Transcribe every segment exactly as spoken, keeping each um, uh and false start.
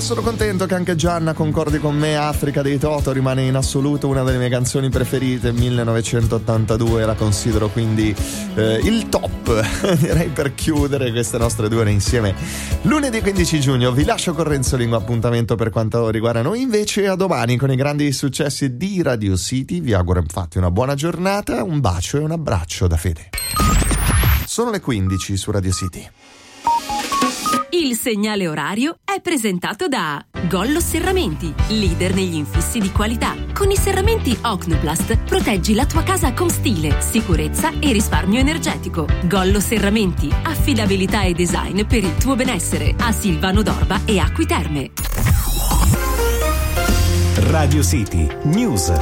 sono contento che anche Gianna concordi con me. Africa dei Toto rimane in assoluto una delle mie canzoni preferite. millenovecentottantadue la considero quindi eh, il top direi per chiudere queste nostre due ore insieme. Lunedì quindici giugno vi lascio con Renzo Lingo, appuntamento per quanto riguarda noi invece a domani con i grandi successi di Radio City. Vi auguro infatti una buona giornata, un bacio e un abbraccio da Fede. Sono le quindici su Radio City. Il segnale orario è presentato da Gollo Serramenti, leader negli infissi di qualità. Con i serramenti Ocnoplast proteggi la tua casa con stile, sicurezza e risparmio energetico. Gollo Serramenti, affidabilità e design per il tuo benessere. A Silvano d'Orba e Acqui Terme. Radio City News.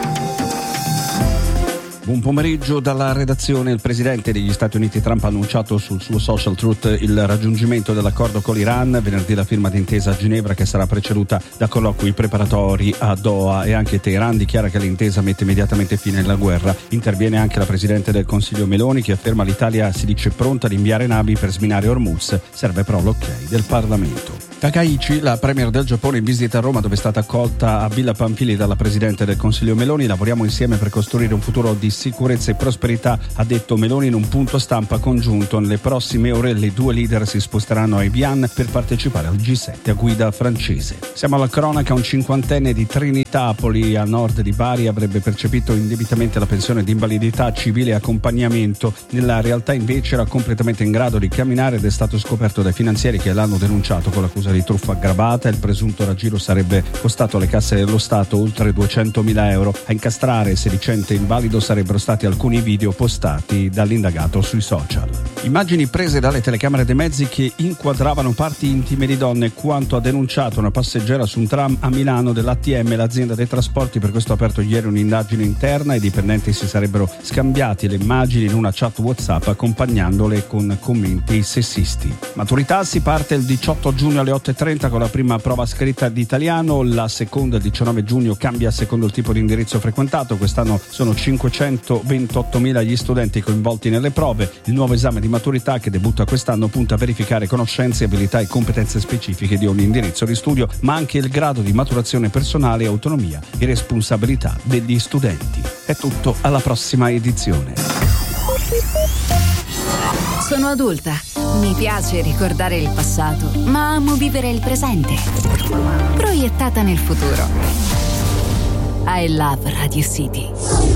Buon pomeriggio dalla redazione. Il presidente degli Stati Uniti Trump ha annunciato sul suo social Truth il raggiungimento dell'accordo con l'Iran. Venerdì la firma d'intesa a Ginevra, che sarà preceduta da colloqui preparatori a Doha, e anche Teheran dichiara che l'intesa mette immediatamente fine alla guerra. Interviene anche la presidente del Consiglio Meloni, che afferma l'Italia si dice pronta ad inviare navi per sminare Hormuz, serve però l'ok del Parlamento. Takaichi, la premier del Giappone, in visita a Roma, dove è stata accolta a Villa Pamphili dalla presidente del Consiglio Meloni. Lavoriamo insieme per costruire un futuro di sicurezza e prosperità, ha detto Meloni in un punto stampa congiunto. Nelle prossime ore le due leader si sposteranno a Evian per partecipare al G sette a guida francese. Siamo alla cronaca. Un cinquantenne di Trinitapoli, a nord di Bari, avrebbe percepito indebitamente la pensione di invalidità civile e accompagnamento. Nella realtà invece era completamente in grado di camminare ed è stato scoperto dai finanzieri, che l'hanno denunciato con l'accusa di truffa aggravata. Il presunto raggiro sarebbe costato alle casse dello Stato oltre duecentomila euro. A incastrare il sedicente invalido sarebbero stati alcuni video postati dall'indagato sui social. Immagini prese dalle telecamere dei mezzi che inquadravano parti intime di donne, quanto ha denunciato una passeggera su un tram a Milano dell'A T M, l'azienda dei trasporti. Per questo ha aperto ieri un'indagine interna. I dipendenti si sarebbero scambiati le immagini in una chat WhatsApp, accompagnandole con commenti sessisti. Maturità si parte il diciotto giugno alle otto e trenta con la prima prova scritta di italiano. La seconda il diciannove giugno cambia secondo il tipo di indirizzo frequentato. Quest'anno sono cinquecentoventottomila gli studenti coinvolti nelle prove. Il nuovo esame di maturità, che debutta quest'anno, punta a verificare conoscenze, abilità e competenze specifiche di ogni indirizzo di studio, ma anche il grado di maturazione personale, autonomia e responsabilità degli studenti. È tutto, alla prossima edizione. Sono adulta. Mi piace ricordare il passato, ma amo vivere il presente, proiettata nel futuro. I love Radio City.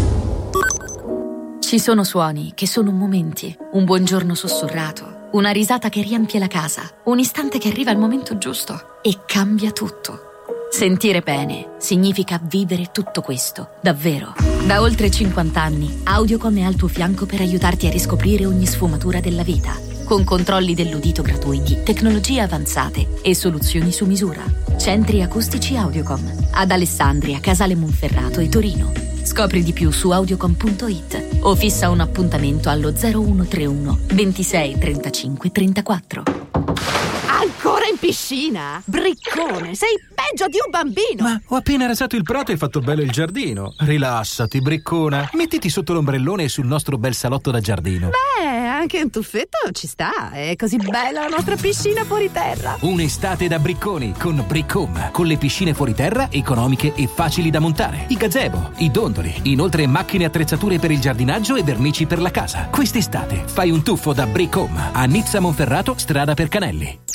Ci sono suoni che sono momenti, un buongiorno sussurrato, una risata che riempie la casa, un istante che arriva al momento giusto e cambia tutto. Sentire bene significa vivere tutto questo, davvero. Da oltre cinquanta anni, Audiocom è al tuo fianco per aiutarti a riscoprire ogni sfumatura della vita, con controlli dell'udito gratuiti, tecnologie avanzate e soluzioni su misura. Centri acustici Audiocom, ad Alessandria, Casale Monferrato e Torino. Scopri di più su audiocom punto it o fissa un appuntamento allo zero uno tre uno ventisei trentacinque trentaquattro. Ancora in piscina? Briccone, sei peggio di un bambino! Ma ho appena rasato il prato e fatto bello il giardino. Rilassati, briccona. Mettiti sotto l'ombrellone sul nostro bel salotto da giardino. Beh, anche un tuffetto ci sta. È così bella la nostra piscina fuori terra. Un'estate da bricconi con Briccom. Con le piscine fuori terra economiche e facili da montare. I gazebo, i dondoli. Inoltre macchine e attrezzature per il giardinaggio e vernici per la casa. Quest'estate fai un tuffo da Briccom a Nizza Monferrato, strada per Canelli.